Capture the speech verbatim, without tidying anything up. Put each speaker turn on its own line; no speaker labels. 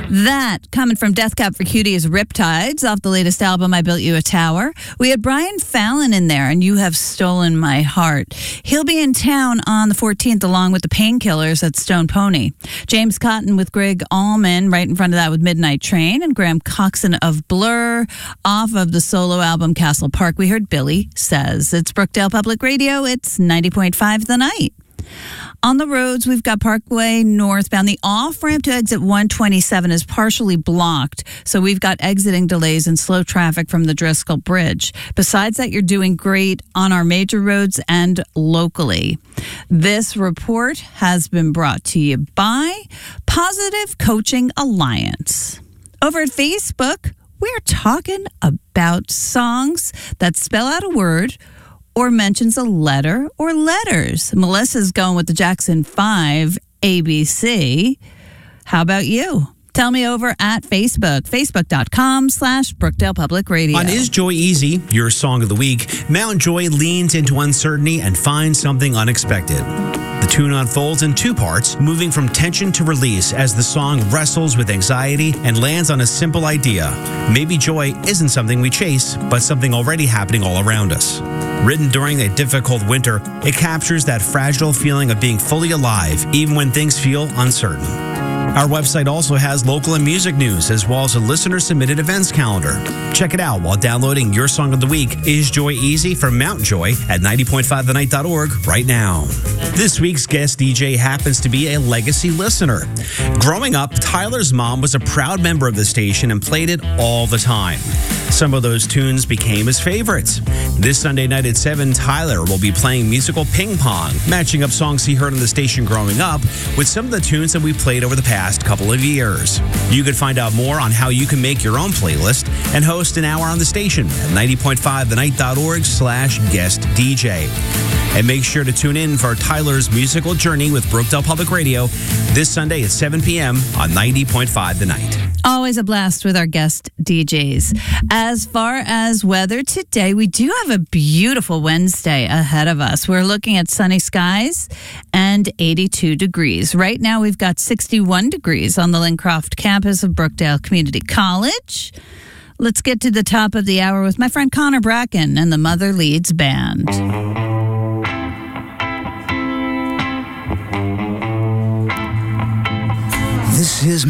That, coming from Death Cab for Cutie, is Riptides off the latest album, I Built You a Tower. We had Brian Fallon in there, and You Have Stolen My Heart. He'll be in town on the fourteenth along with the Painkillers at Stone Pony. James Cotton with Greg Allman right in front of that with Midnight Train, and Graham Coxon of Blur off of the solo album Castle Park. We heard Billy Says. It's Brookdale Public Radio. It's ninety point five The Night. On the roads, we've got Parkway northbound. The off-ramp to exit one twenty-seven is partially blocked, so we've got exiting delays and slow traffic from the Driscoll Bridge. Besides that, you're doing great on our major roads and locally. This report has been brought to you by Positive Coaching Alliance. Over at Facebook, we're talking about songs that spell out a word or mentions a letter or letters. Melissa's going with the Jackson five A B C. How about you? Tell me over at Facebook, facebook.com slash Brookdale Public Radio.
On Is Joy Easy, your song of the week, Mount Joy leans into uncertainty and finds something unexpected. The tune unfolds in two parts, moving from tension to release as the song wrestles with anxiety and lands on a simple idea. Maybe joy isn't something we chase, but something already happening all around us. Written during a difficult winter, it captures that fragile feeling of being fully alive, even when things feel uncertain. Our website also has local and music news, as well as a listener-submitted events calendar. Check it out while downloading your song of the week, Is Joy Easy, from Mount Joy at ninety point five the night dot org right now. This week's guest D J happens to be a legacy listener. Growing up, Tyler's mom was a proud member of the station and played it all the time. Some of those tunes became his favorites. This Sunday night at seven, Tyler will be playing musical ping pong, matching up songs he heard on the station growing up with some of the tunes that we played over the past couple of years. You could find out more on how you can make your own playlist and host an hour on the station at ninety point five the night dot org slash guest D J. And make sure to tune in for Tyler's musical journey with Brookdale Public Radio this Sunday at seven p.m. on ninety point five The Night.
Always a blast with our guest D Js. As far as weather today, we do have a beautiful Wednesday ahead of us. We're looking at sunny skies and eighty-two degrees. Right now, we've got sixty-one degrees on the Lincroft campus of Brookdale Community College. Let's get to the top of the hour with my friend Connor Bracken and the Mother Leads Band.
This is